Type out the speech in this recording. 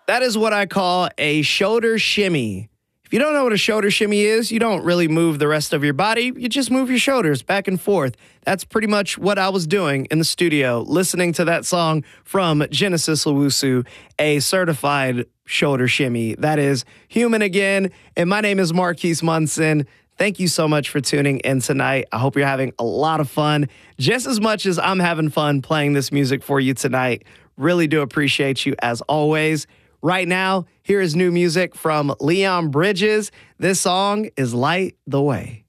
That is what I call a shoulder shimmy. If you don't know what a shoulder shimmy is, you don't really move the rest of your body. You just move your shoulders back and forth. That's pretty much what I was doing in the studio, listening to that song from Genesis Owusu, a certified shoulder shimmy. That is Human Again. And my name is Marquise Munson. Thank you so much for tuning in tonight. I hope you're having a lot of fun, just as much as I'm having fun playing this music for you tonight. Really do appreciate you as always. Right now, here is new music from Leon Bridges. This song is Light the Way.